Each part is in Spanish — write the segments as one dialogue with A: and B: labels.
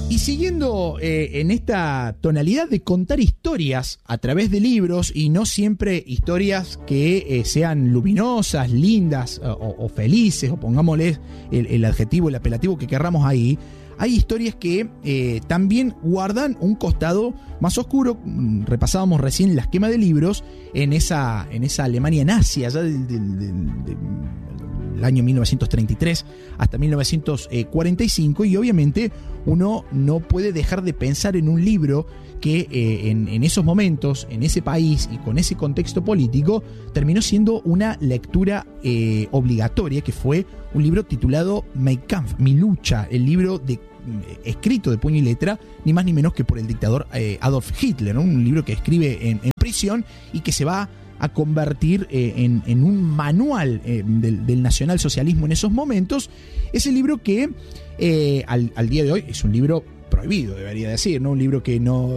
A: Y siguiendo en esta tonalidad de contar historias a través de libros, y no siempre historias que sean luminosas, lindas o felices, o pongámosle el adjetivo, el apelativo que querramos ahí, hay historias que también guardan un costado más oscuro. Repasábamos recién la esquema de libros en esa Alemania nazi, allá del año 1933 hasta 1945, y obviamente uno no puede dejar de pensar en un libro que en esos momentos, en ese país y con ese contexto político, terminó siendo una lectura obligatoria, que fue un libro titulado Mein Kampf, Mi lucha, el libro escrito de puño y letra, ni más ni menos que por el dictador Adolf Hitler, ¿no? Un libro que escribe en prisión y que se va a convertir en un manual del nacionalsocialismo en esos momentos. Ese libro que al día de hoy es un libro prohibido, debería decir, ¿no? Un libro que no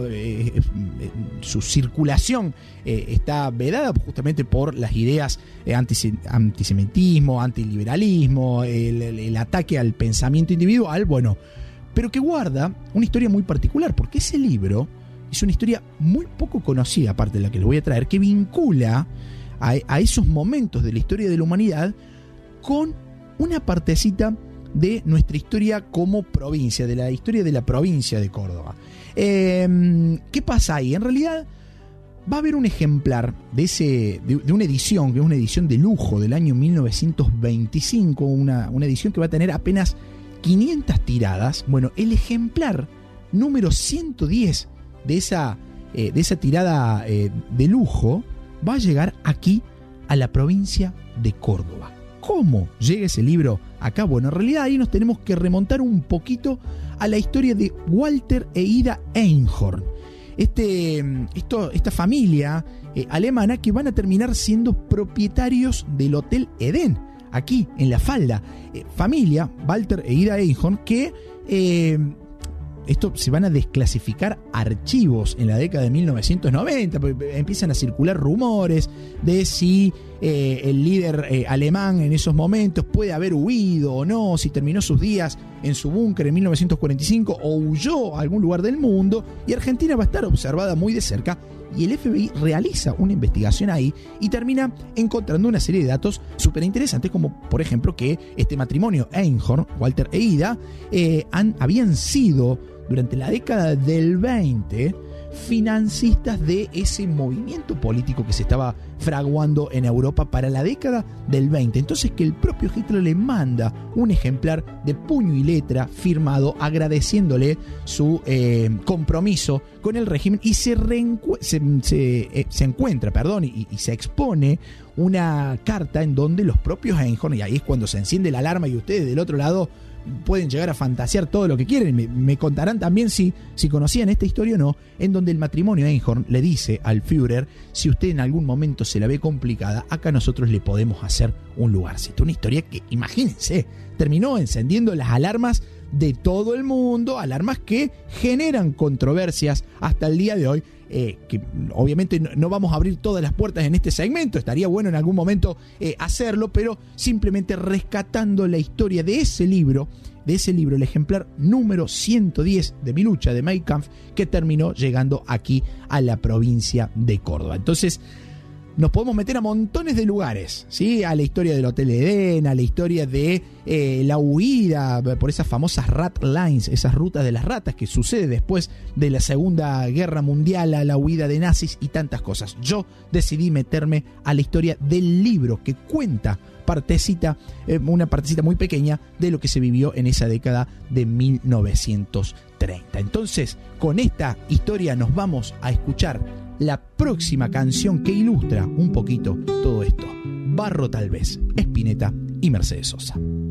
A: su circulación está vedada justamente por las ideas antisemitismo, antiliberalismo, el ataque al pensamiento individual, bueno, pero que guarda una historia muy particular, porque ese libro es una historia muy poco conocida, aparte de la que les voy a traer, que vincula a esos momentos de la historia de la humanidad con una partecita de nuestra historia como provincia, de la historia de la provincia de Córdoba. ¿Qué pasa ahí? En realidad va a haber un ejemplar de una edición, que es una edición de lujo del año 1925, una edición que va a tener apenas 500 tiradas. Bueno, el ejemplar número 110 de esa tirada de lujo va a llegar aquí a la provincia de Córdoba. ¿Cómo llega ese libro acá? Bueno, en realidad ahí nos tenemos que remontar un poquito a la historia de Walter e Ida Einhorn. Esta familia alemana, que van a terminar siendo propietarios del Hotel Edén, aquí en La Falda. Familia, Walter e Ida Einhorn, que se van a desclasificar archivos en la década de 1990, porque empiezan a circular rumores de si el líder alemán en esos momentos puede haber huido o no, si terminó sus días en su búnker en 1945 o huyó a algún lugar del mundo, y Argentina va a estar observada muy de cerca, y el FBI realiza una investigación ahí y termina encontrando una serie de datos súper interesantes, como por ejemplo que este matrimonio Einhorn, Walter e Ida, habían sido durante la década del 20 financistas de ese movimiento político que se estaba fraguando en Europa para la década del 20. Entonces, que el propio Hitler le manda un ejemplar de puño y letra firmado agradeciéndole su compromiso con el régimen, y se encuentra y se expone una carta en donde los propios Einhorn, y ahí es cuando se enciende la alarma, y ustedes del otro lado pueden llegar a fantasear todo lo que quieren. Me contarán también si conocían esta historia o no, en donde el matrimonio Einhorn le dice al Führer: si usted en algún momento se la ve complicada, acá nosotros le podemos hacer un lugarcito. Una historia que, imagínense, terminó encendiendo las alarmas de todo el mundo, alarmas que generan controversias hasta el día de hoy, que obviamente no vamos a abrir todas las puertas en este segmento, estaría bueno en algún momento hacerlo, pero simplemente rescatando la historia de ese libro, el ejemplar número 110 de Mi lucha, de Mein Kampf, que terminó llegando aquí a la provincia de Córdoba. Entonces, nos podemos meter a montones de lugares, ¿sí? A la historia del Hotel Edén, a la historia de la huida por esas famosas Rat Lines, esas rutas de las ratas que sucede después de la Segunda Guerra Mundial, a la huida de nazis y tantas cosas. Yo decidí meterme a la historia del libro que cuenta una partecita muy pequeña de lo que se vivió en esa década de 1930. Entonces, con esta historia nos vamos a escuchar la próxima canción que ilustra un poquito todo esto. Barro tal vez, Spinetta y Mercedes Sosa.